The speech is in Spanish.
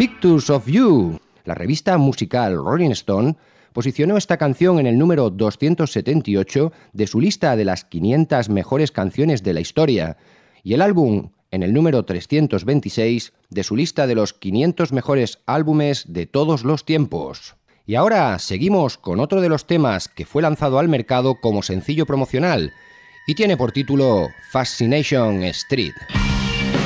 Pictures of You. La revista musical Rolling Stone posicionó esta canción en el número 278 de su lista de las 500 mejores canciones de la historia y el álbum en el número 326 de su lista de los 500 mejores álbumes de todos los tiempos. Y ahora seguimos con otro de los temas que fue lanzado al mercado como sencillo promocional y tiene por título Fascination Street.